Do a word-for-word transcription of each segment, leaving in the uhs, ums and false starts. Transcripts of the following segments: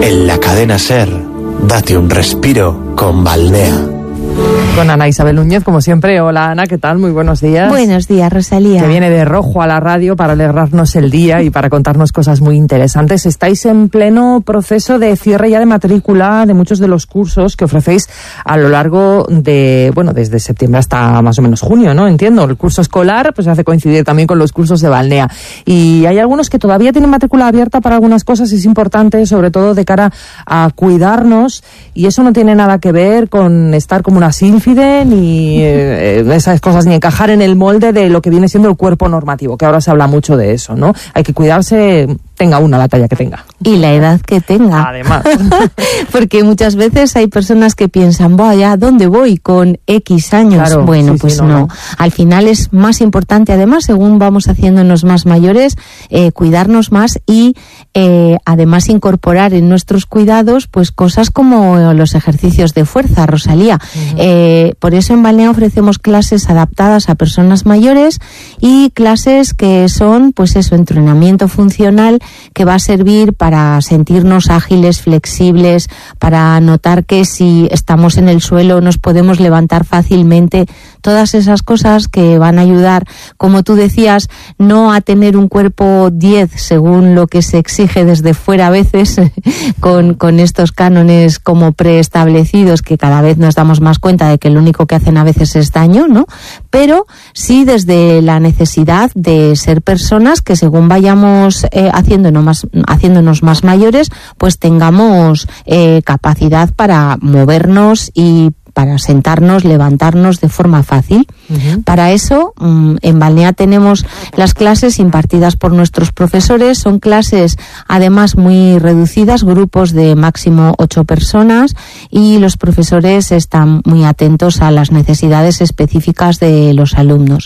En la cadena SER, date un respiro con Balnea. Con Ana Isabel Núñez, como siempre. Hola Ana, ¿qué tal? Muy buenos días. Buenos días, Rosalía. Que viene de rojo a la radio para alegrarnos el día y para contarnos cosas muy interesantes. Estáis en pleno proceso de cierre ya de matrícula de muchos de los cursos que ofrecéis a lo largo de, bueno, desde septiembre hasta más o menos junio, ¿no? Entiendo, el curso escolar pues se hace coincidir también con los cursos de Balnea. Y hay algunos que todavía tienen matrícula abierta para algunas cosas y es importante, sobre todo de cara a cuidarnos, y eso no tiene nada que ver con estar como una sílfide ni eh, esas cosas, ni encajar en el molde de lo que viene siendo el cuerpo normativo, que ahora se habla mucho de eso, ¿no? Hay que cuidarse, tenga una la talla que tenga. Y la edad que tenga. Además. Porque muchas veces hay personas que piensan, vaya, ¿dónde voy con X años? Claro, bueno, sí, pues sí, no, no. no. Al final es más importante, además, según vamos haciéndonos más mayores, eh, cuidarnos más y eh, además incorporar en nuestros cuidados pues cosas como los ejercicios de fuerza, Rosalía. Uh-huh. Eh, por eso en Balnea ofrecemos clases adaptadas a personas mayores y clases que son, pues eso, entrenamiento funcional, que va a servir para sentirnos ágiles, flexibles, para notar que si estamos en el suelo nos podemos levantar fácilmente. Todas esas cosas que van a ayudar, como tú decías, no a tener un cuerpo diez según lo que se exige desde fuera a veces, con, con estos cánones como preestablecidos que cada vez nos damos más cuenta de que lo único que hacen a veces es daño, ¿no? Pero sí desde la necesidad de ser personas que según vayamos eh, haciéndonos más, haciéndonos más mayores, pues tengamos eh, capacidad para movernos y para sentarnos, levantarnos de forma fácil. Uh-huh. Para eso, mmm, en Balnea tenemos las clases impartidas por nuestros profesores. Son clases, además, muy reducidas, grupos de máximo ocho personas, y los profesores están muy atentos a las necesidades específicas de los alumnos.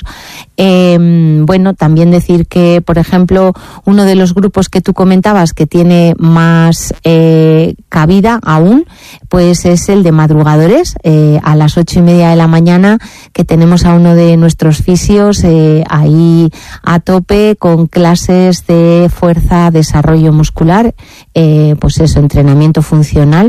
Eh, bueno, también decir que, por ejemplo, uno de los grupos que tú comentabas que tiene más eh, cabida aún, pues es el de madrugadores, eh, a las ocho y media de la mañana, que tenemos a uno de nuestros fisios eh, ahí a tope con clases de fuerza, desarrollo muscular, eh, pues eso, entrenamiento funcional.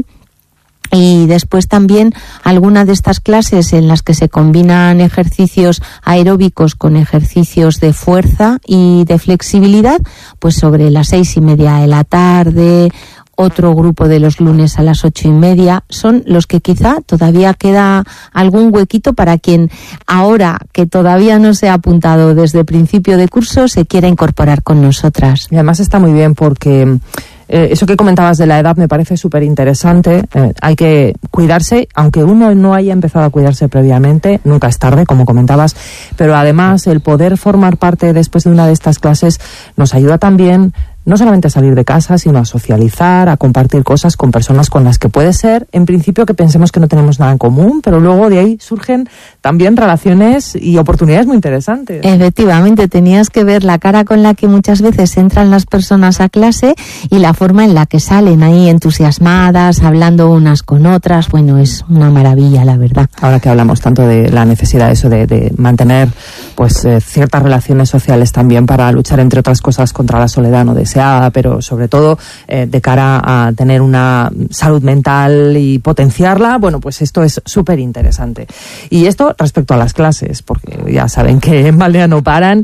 Y después también alguna de estas clases en las que se combinan ejercicios aeróbicos con ejercicios de fuerza y de flexibilidad, pues sobre las seis y media de la tarde. Otro grupo de los lunes a las ocho y media, son los que quizá todavía queda algún huequito para quien ahora que todavía no se ha apuntado desde el principio de curso se quiera incorporar con nosotras. Y además está muy bien porque eh, eso que comentabas de la edad me parece súper interesante. Eh, hay que cuidarse, aunque uno no haya empezado a cuidarse previamente, nunca es tarde, como comentabas, pero además el poder formar parte después de una de estas clases nos ayuda también no solamente a salir de casa, sino a socializar, a compartir cosas con personas con las que puede ser, en principio, que pensemos que no tenemos nada en común, pero luego de ahí surgen también relaciones y oportunidades muy interesantes. Efectivamente, tenías que ver la cara con la que muchas veces entran las personas a clase y la forma en la que salen ahí entusiasmadas, hablando unas con otras. Bueno, es una maravilla, la verdad. Ahora que hablamos tanto de la necesidad eso de, de mantener pues eh, ciertas relaciones sociales también para luchar, entre otras cosas, contra la soledad no deseada, pero sobre todo eh, de cara a tener una salud mental y potenciarla, bueno, pues esto es súper interesante. Y esto respecto a las clases, porque ya saben que en Balnea no paran,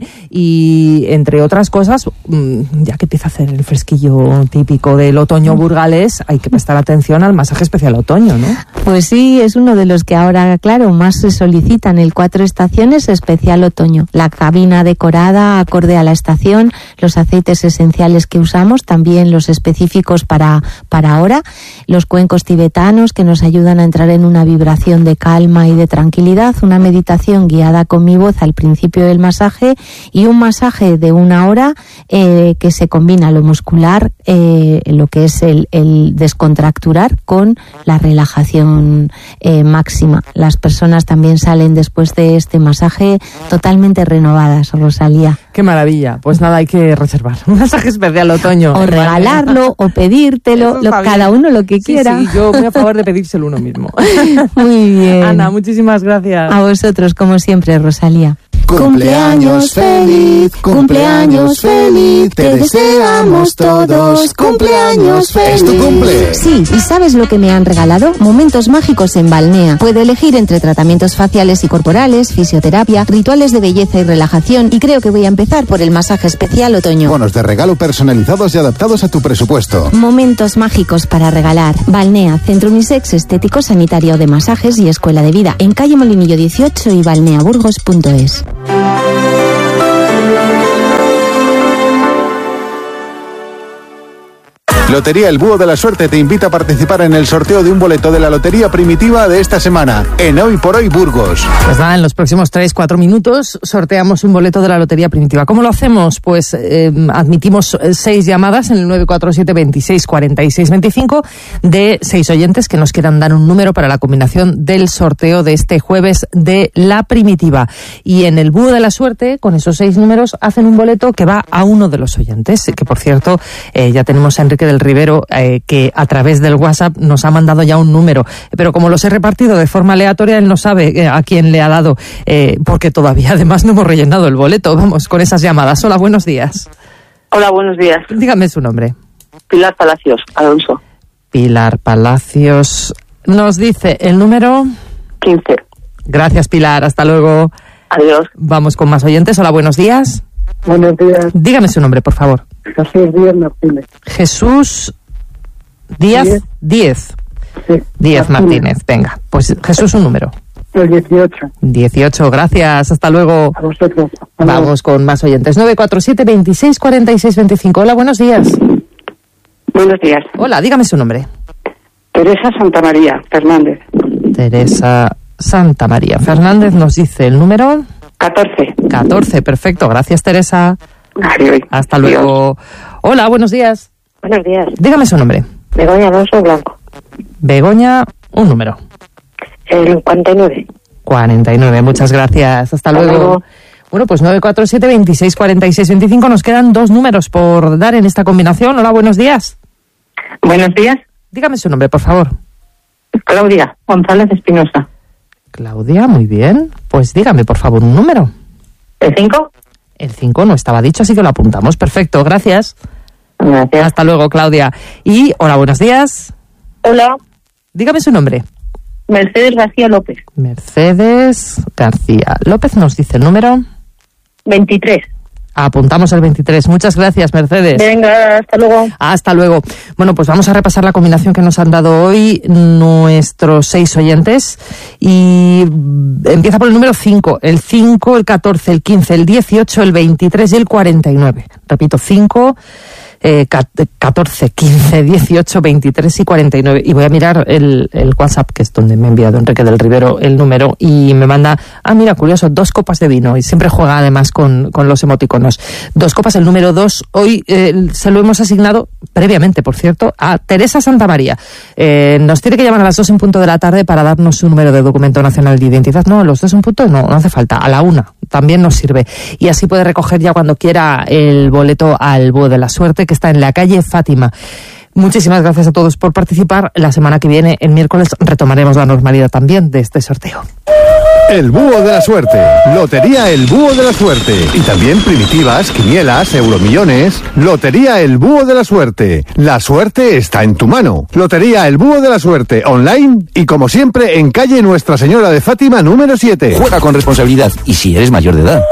y entre otras cosas, ya que empieza a hacer el fresquillo típico del otoño burgalés, hay que prestar atención al masaje especial otoño, ¿no? Pues sí, es uno de los que ahora, claro, más se solicitan, el Cuatro Estaciones especial otoño. La cabina decorada acorde a la estación, los aceites esenciales que usamos, también los específicos para, para ahora, los cuencos tibetanos que nos ayudan a entrar en una vibración de calma y de tranquilidad, una meditación guiada con mi voz al principio del masaje y un masaje de una hora eh, que se combina lo muscular, eh, lo que es el, el descontracturar con la relajación eh, máxima. Las personas también salen después de este masaje totalmente renovadas, Rosalía. ¡Qué maravilla! Pues nada, hay que reservar un masaje especial otoño. O regalarlo, o pedírtelo, lo, cada uno lo que sí, quiera. Sí, yo voy a favor de pedírselo uno mismo. Muy bien. Ana, muchísimas gracias. A vosotros, como siempre, Rosalía. Cumpleaños feliz, cumpleaños feliz, te deseamos todos cumpleaños feliz. ¿Es tu cumple? Sí, ¿y sabes lo que me han regalado? Momentos mágicos en Balnea. Puedo elegir entre tratamientos faciales y corporales, fisioterapia, rituales de belleza y relajación, y creo que voy a empezar por el masaje especial otoño. Bonos de regalo personalizados y adaptados a tu presupuesto. Momentos mágicos para regalar. Balnea, Centro Unisex, Estético, Sanitario de Masajes y Escuela de Vida, en calle Molinillo dieciocho y balneaburgos punto es. Lotería El Búho de la Suerte te invita a participar en el sorteo de un boleto de la Lotería Primitiva de esta semana, en Hoy por Hoy Burgos. Pues nada, en los próximos tres cuatro minutos sorteamos un boleto de la Lotería Primitiva. ¿Cómo lo hacemos? Pues eh, admitimos seis llamadas en el nueve cuatro siete, veintiséis, cuarenta y seis, veinticinco de seis oyentes que nos quieran dar un número para la combinación del sorteo de este jueves de la Primitiva. Y en el Búho de la Suerte, con esos seis números, hacen un boleto que va a uno de los oyentes, que por cierto, eh, ya tenemos a Enrique del Rivero, eh, que a través del WhatsApp nos ha mandado ya un número, pero como los he repartido de forma aleatoria, él no sabe eh, a quién le ha dado, eh, porque todavía además no hemos rellenado el boleto. Vamos con esas llamadas. Hola, buenos días. Hola, buenos días. Dígame su nombre. Pilar Palacios, Alonso. Pilar Palacios. Nos dice el número... quince. Gracias, Pilar. Hasta luego. Adiós. Vamos con más oyentes. Hola, buenos días. Buenos días. Dígame su nombre, por favor. Jesús Díaz Martínez. Jesús Díaz Díez. Díez. Sí. Díaz Martínez. Venga, pues Jesús, un número. El dieciocho. dieciocho, gracias. Hasta luego. A vosotros. Hasta Vamos luego. con más oyentes. nueve cuatro siete, veintiséis, cuarenta y seis, veinticinco. Hola, buenos días. Buenos días. Hola, dígame su nombre. Teresa Santamaría Fernández. Teresa Santamaría Fernández nos dice el número... catorce. catorce, perfecto. Gracias, Teresa. Adiós. Hasta luego. Hola, buenos días. Buenos días. Dígame su nombre. Begoña Alonso Blanco. Begoña, un número. El cuarenta y nueve. cuarenta y nueve, muchas gracias. Hasta, Hasta luego. luego. Bueno, pues nueve cuatro siete, veintiséis, cuarenta y seis, veinticinco. Nos quedan dos números por dar en esta combinación. Hola, buenos días. Buenos días. Dígame su nombre, por favor. Claudia González Espinosa. Claudia, muy bien. Pues dígame, por favor, un número. ¿El cinco? El cinco no estaba dicho, así que lo apuntamos. Perfecto, gracias. Gracias. Hasta luego, Claudia. Y, hola, buenos días. Hola. Dígame su nombre. Mercedes García López. Mercedes García López nos dice el número. veintitrés. Apuntamos el veintitrés. Muchas gracias, Mercedes. Venga, hasta luego. Hasta luego. Bueno, pues vamos a repasar la combinación que nos han dado hoy nuestros seis oyentes. Y empieza por el número cinco. El cinco, el catorce, el quince, el dieciocho, el veintitrés y el cuarenta y nueve. Repito, cinco... Eh, catorce, quince, dieciocho, veintitrés y cuarenta y nueve. Y voy a mirar el, el WhatsApp, que es donde me ha enviado Enrique del Rivero el número, y me manda, ah, mira, curioso, dos copas de vino. Y siempre juega además con, con los emoticonos. Dos copas, el número dos. Hoy eh, se lo hemos asignado, previamente, por cierto, a Teresa Santamaría. Eh, nos tiene que llamar a las dos en punto de la tarde para darnos su número de documento nacional de identidad. No, a los dos en punto no, no hace falta. A la una también nos sirve. Y así puede recoger ya cuando quiera el boleto al Búho de la Suerte, que está en la calle Fátima. Muchísimas gracias a todos por participar. La semana que viene, el miércoles, retomaremos la normalidad también de este sorteo. El Búho de la Suerte. Lotería El Búho de la Suerte. Y también primitivas, quinielas, euromillones. Lotería El Búho de la Suerte. La suerte está en tu mano. Lotería El Búho de la Suerte. Online y como siempre en calle Nuestra Señora de Fátima número siete. Juega con responsabilidad y si eres mayor de edad.